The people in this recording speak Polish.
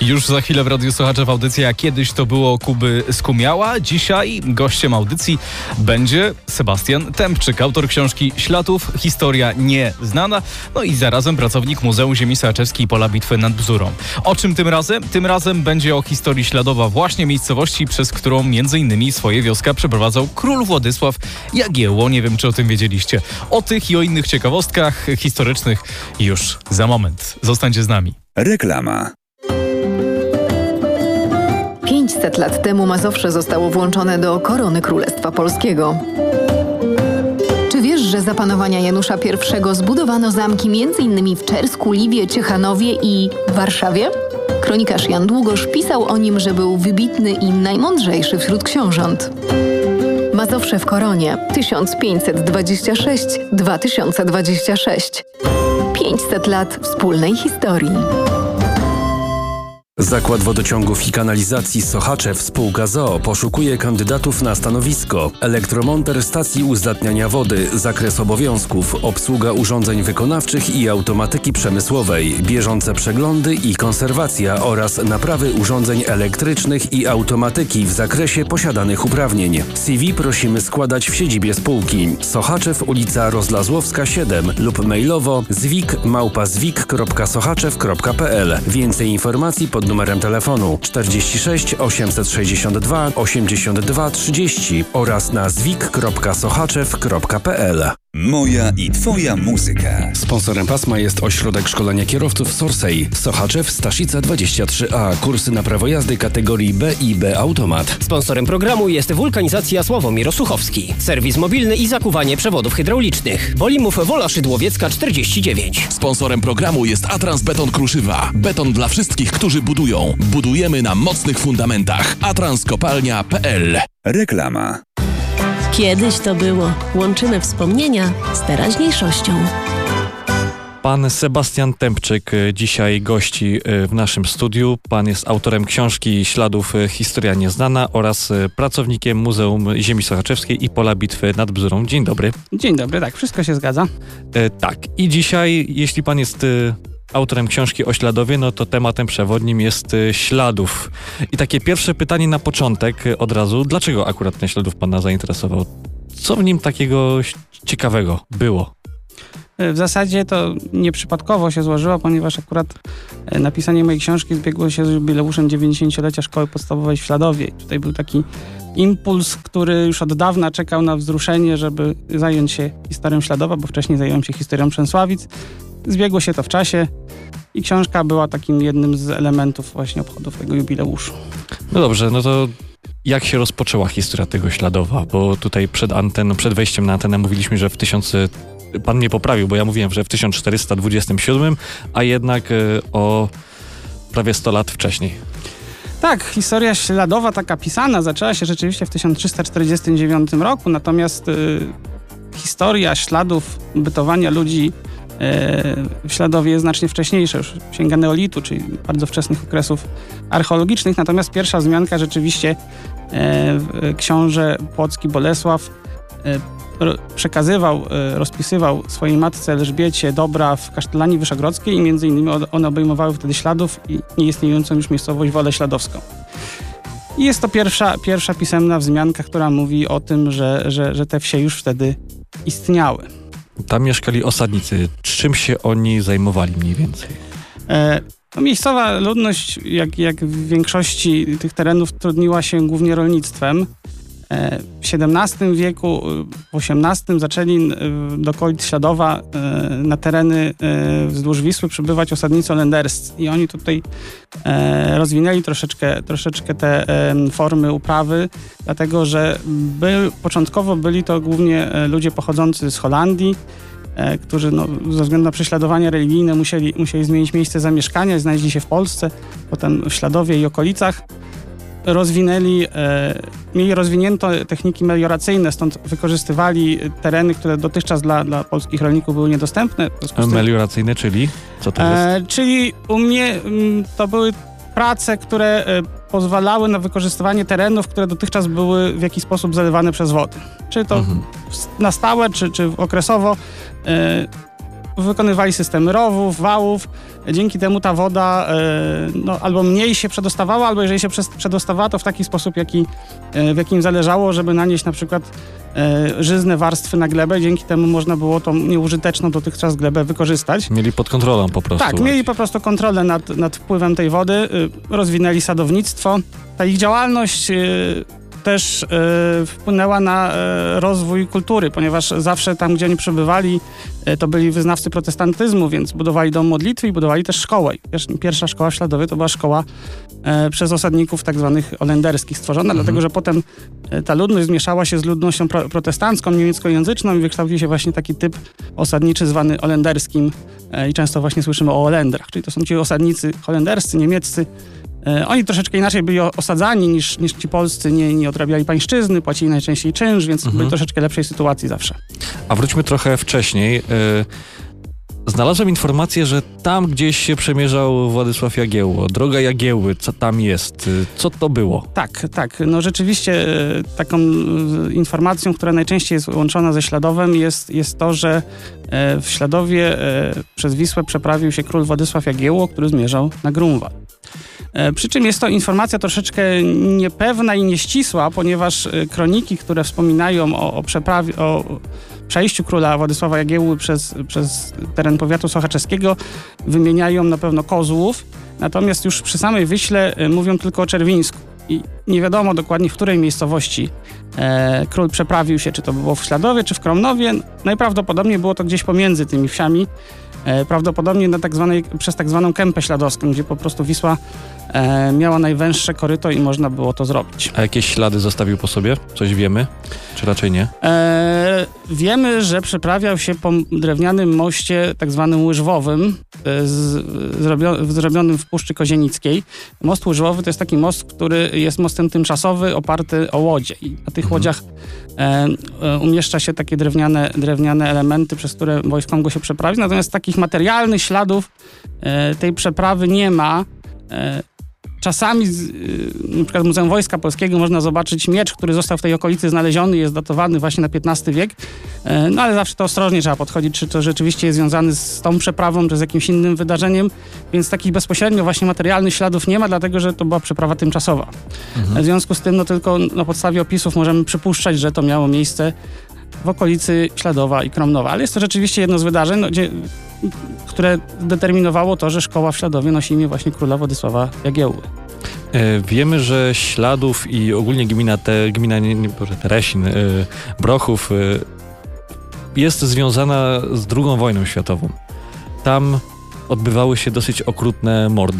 Już za chwilę w Radiu Słuchaczew audycja Kiedyś to było Kuby Skumiała. Dzisiaj gościem audycji będzie Sebastian Tempczyk, autor książki Śladów, historia nieznana, no i zarazem pracownik Muzeum Ziemi Sochaczewskiej i Pola Bitwy nad Bzurą. O czym tym razem? Tym razem będzie o historii Śladowa, właśnie miejscowości, przez którą m.in. swoje wioska przeprowadzał król Władysław Jagiełło. Nie wiem, czy o tym wiedzieliście. O tych i o innych ciekawostkach historycznych już za moment. Zostańcie z nami. Reklama. 500 lat temu Mazowsze zostało włączone do korony Królestwa Polskiego. Czy wiesz, że za panowania Janusza I zbudowano zamki m.in. w Czersku, Liwie, Ciechanowie i Warszawie? Kronikarz Jan Długosz pisał o nim, że był wybitny i najmądrzejszy wśród książąt. Mazowsze w koronie 1526-2026. 500 lat wspólnej historii. Zakład Wodociągów i Kanalizacji Sochaczew spółka z.o.o. poszukuje kandydatów na stanowisko elektromonter stacji uzdatniania wody, zakres obowiązków, obsługa urządzeń wykonawczych i automatyki przemysłowej, bieżące przeglądy i konserwacja oraz naprawy urządzeń elektrycznych i automatyki w zakresie posiadanych uprawnień. CV prosimy składać w siedzibie spółki. Sochaczew, ulica Rozlazłowska 7 lub mailowo zwik@zwik.sochaczew.pl. Więcej informacji pod numerem telefonu 46 862 82 30 oraz na zwik.sochaczew.pl. Moja i Twoja muzyka. Sponsorem pasma jest Ośrodek Szkolenia Kierowców Sorsej. Sochaczew, Staszica 23A. Kursy na prawo jazdy kategorii B i B Automat. Sponsorem programu jest Wulkanizacja Sławomir Osuchowski. Serwis mobilny i zakuwanie przewodów hydraulicznych. Wolimów Wola Szydłowiecka 49. Sponsorem programu jest Atrans Beton Kruszywa. Beton dla wszystkich, którzy budują. Budujemy na mocnych fundamentach. atranskopalnia.pl. Reklama. Kiedyś to było. Łączymy wspomnienia z teraźniejszością. Pan Sebastian Tempczyk dzisiaj gości w naszym studiu. Pan jest autorem książki Śladów, historia nieznana oraz pracownikiem Muzeum Ziemi Sochaczewskiej i Pola Bitwy nad Bzurą. Dzień dobry. Dzień dobry, tak, wszystko się zgadza. Tak, i dzisiaj, jeśli pan jest autorem książki o Śladowie, no to tematem przewodnim jest Śladów. I takie pierwsze pytanie na początek od razu. Dlaczego akurat ten Śladów pana zainteresował? Co w nim takiego ciekawego było? W zasadzie to nieprzypadkowo się złożyło, ponieważ akurat napisanie mojej książki zbiegło się z jubileuszem 90-lecia Szkoły Podstawowej w Śladowie. Tutaj był taki impuls, który już od dawna czekał na wzruszenie, żeby zająć się historią Śladowa, bo wcześniej zająłem się historią Przemysławic. Zbiegło się to w czasie i książka była takim jednym z elementów właśnie obchodów tego jubileuszu. No dobrze, no to jak się rozpoczęła historia tego Śladowa? Bo tutaj przed wejściem na antenę mówiliśmy, że pan mnie poprawił, bo ja mówiłem, że w 1427, a jednak o prawie 100 lat wcześniej. Tak, historia Śladowa taka pisana zaczęła się rzeczywiście w 1349 roku, natomiast historia śladów bytowania ludzi w Śladowie jest znacznie wcześniejsza, już sięga neolitu, czyli bardzo wczesnych okresów archeologicznych, natomiast pierwsza wzmianka rzeczywiście książę płocki Bolesław rozpisywał swojej matce Elżbiecie dobra w Kasztelanii Wyszogrodzkiej i między innymi one obejmowały wtedy Śladów i nieistniejącą już miejscowość Wolę Śladowską. I jest to pierwsza pisemna wzmianka, która mówi o tym, że te wsie już wtedy istniały. Tam mieszkali osadnicy. Czym się oni zajmowali mniej więcej? Miejscowa ludność, jak w większości tych terenów, trudniła się głównie rolnictwem. W XVII wieku, w XVIII zaczęli do okolic Śladowa na tereny wzdłuż Wisły przybywać osadnicy holenderscy i oni tutaj rozwinęli troszeczkę te formy uprawy, dlatego że początkowo byli to głównie ludzie pochodzący z Holandii, którzy ze względu na prześladowania religijne musieli zmienić miejsce zamieszkania i znaleźli się w Polsce, potem w Śladowie i okolicach. Mieli rozwinięte techniki melioracyjne, stąd wykorzystywali tereny, które dotychczas dla polskich rolników były niedostępne. Melioracyjne, czyli? Co to jest? Czyli u mnie to były prace, które pozwalały na wykorzystywanie terenów, które dotychczas były w jakiś sposób zalewane przez wodę. Czy to na stałe, czy okresowo. wykonywali systemy rowów, wałów. Dzięki temu ta woda albo mniej się przedostawała, albo jeżeli się przedostawała, to w taki sposób, w jakim zależało, żeby nanieść na przykład żyzne warstwy na glebę. Dzięki temu można było tą nieużyteczną dotychczas glebę wykorzystać. Mieli pod kontrolą po prostu. Tak, mieli po prostu kontrolę nad wpływem tej wody, rozwinęli sadownictwo. Ta ich działalność też wpłynęła na rozwój kultury, ponieważ zawsze tam, gdzie oni przebywali, to byli wyznawcy protestantyzmu, więc budowali dom modlitwy i budowali też szkołę. Pierwsza szkoła w Śladowie to była szkoła przez osadników tak zwanych holenderskich stworzona, dlatego że potem ta ludność zmieszała się z ludnością protestancką, niemieckojęzyczną i wykształcił się właśnie taki typ osadniczy zwany holenderskim i często właśnie słyszymy o Holendrach, czyli to są ci osadnicy holenderscy, niemieccy. Oni troszeczkę inaczej byli osadzani niż ci polscy, nie odrabiali pańszczyzny, płacili najczęściej czynsz, więc byli troszeczkę lepszej sytuacji zawsze. A wróćmy trochę wcześniej. Znalazłem informację, że tam gdzieś się przemierzał Władysław Jagiełło. Droga Jagiełły, co tam jest? Co to było? Tak. No rzeczywiście taką informacją, która najczęściej jest łączona ze Śladowem jest to, że w Śladowie przez Wisłę przeprawił się król Władysław Jagiełło, który zmierzał na Grunwald. Przy czym jest to informacja troszeczkę niepewna i nieścisła, ponieważ kroniki, które wspominają o przejściu króla Władysława Jagiełły przez teren powiatu sochaczeskiego, wymieniają na pewno Kozłów, natomiast już przy samej Wiśle mówią tylko o Czerwińsku. I nie wiadomo dokładnie, w której miejscowości król przeprawił się, czy to było w Śladowie, czy w Kromnowie. Najprawdopodobniej było to gdzieś pomiędzy tymi wsiami, prawdopodobnie przez tak zwaną Kępę Śladowską, gdzie po prostu Wisła miała najwęższe koryto i można było to zrobić. A jakieś ślady zostawił po sobie? Coś wiemy? Czy raczej nie? Wiemy, że przeprawiał się po drewnianym moście tak zwanym łyżwowym, zrobionym w Puszczy Kozienickiej. Most łyżwowy to jest taki most, który jest mostem tymczasowy, oparty o łodzie. I na tych łodziach umieszcza się takie drewniane elementy, przez które wojsko mogło się przeprawić. Natomiast takich materialnych śladów tej przeprawy nie ma. Czasami na przykład w Muzeum Wojska Polskiego można zobaczyć miecz, który został w tej okolicy znaleziony, jest datowany właśnie na XV wiek, no ale zawsze to ostrożnie trzeba podchodzić, czy to rzeczywiście jest związane z tą przeprawą, czy z jakimś innym wydarzeniem, więc takich bezpośrednio właśnie materialnych śladów nie ma, dlatego że to była przeprawa tymczasowa. W związku z tym tylko na podstawie opisów możemy przypuszczać, że to miało miejsce w okolicy Śladowa i Kromnowa, ale jest to rzeczywiście jedno z wydarzeń, które determinowało to, że szkoła w Śladowie nosi imię właśnie króla Władysława Jagiełły. Wiemy, że Śladów i ogólnie gmina Teresin, Brochów jest związana z II wojną światową. Tam odbywały się dosyć okrutne mordy.